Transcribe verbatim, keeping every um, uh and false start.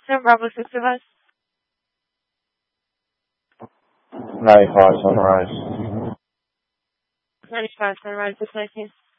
San Bravo six of us. ninety-five Sunrise. ninety-five Sunrise, this nineteen.